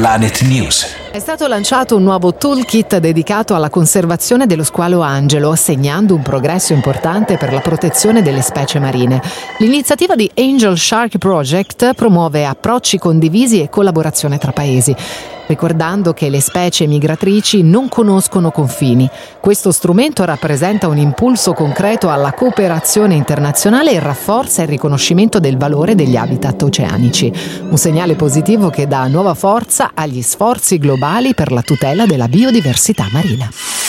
Planet News. È stato lanciato un nuovo toolkit dedicato alla conservazione dello squalo angelo, segnando un progresso importante per la protezione delle specie marine. L'iniziativa di Angel Shark Project promuove approcci condivisi e collaborazione tra paesi, ricordando che le specie migratrici non conoscono confini. Questo strumento rappresenta un impulso concreto alla cooperazione internazionale e rafforza il riconoscimento del valore degli habitat oceanici. Un segnale positivo che dà nuova forza agli sforzi globali per la tutela della biodiversità marina.